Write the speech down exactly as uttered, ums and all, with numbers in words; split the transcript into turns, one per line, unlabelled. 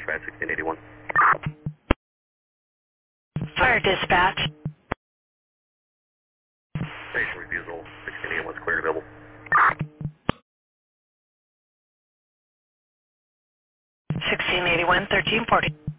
dispatch, sixteen eighty-one.
Fire dispatch.
Station refusal, sixteen eighty-one is cleared available.
sixteen eighty-one, thirteen forty.